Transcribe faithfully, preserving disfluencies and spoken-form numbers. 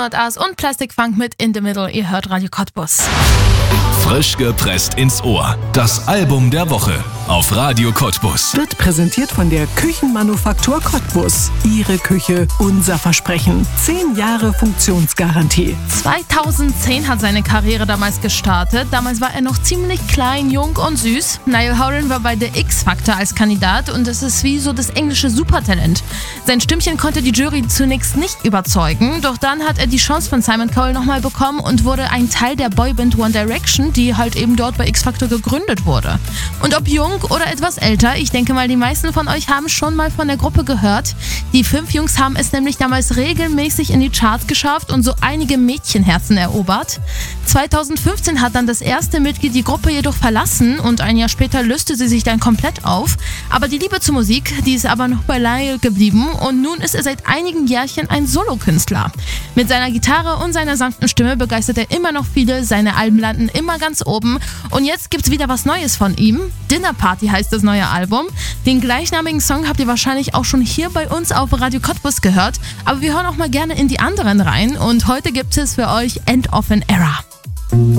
Monat Aas und Plastic Funk mit In the Middle. Ihr hört Radio Cottbus. Frisch gepresst ins Ohr. Das Album der Woche auf Radio Cottbus. Wird präsentiert von der Küchenmanufaktur Cottbus. Ihre Küche, unser Versprechen. Zehn Jahre Funktionsgarantie. zweitausendzehn hat seine Karriere damals gestartet. Damals war er noch ziemlich klein, jung und süß. Niall Horan war bei der X-Factor als Kandidat und es ist wie so das englische Supertalent. Sein Stimmchen konnte die Jury zunächst nicht überzeugen, doch dann hat er die Chance von Simon Cowell nochmal bekommen und wurde ein Teil der Boyband One Direction, die halt eben dort bei X-Factor gegründet wurde. Und ob jung oder etwas älter, ich denke mal, die meisten von euch haben schon mal von der Gruppe gehört. Die fünf Jungs haben es nämlich damals regelmäßig in die Charts geschafft und so einige Mädchenherzen erobert. zweitausendfünfzehn hat dann das erste Mitglied die Gruppe jedoch verlassen und ein Jahr später löste sie sich dann komplett auf. Aber die Liebe zur Musik, die ist aber noch bei Niall geblieben und nun ist er seit einigen Jährchen ein Solokünstler. Mit seiner Gitarre und seiner sanften Stimme begeistert er immer noch viele, seine Alben landen immer ganz oben und jetzt gibt's wieder was Neues von ihm. Dinner Party heißt das neue Album. Den gleichnamigen Song habt ihr wahrscheinlich auch schon hier bei uns auf Radio Cottbus gehört, aber wir hören auch mal gerne in die anderen rein und heute gibt es für euch End of an Era.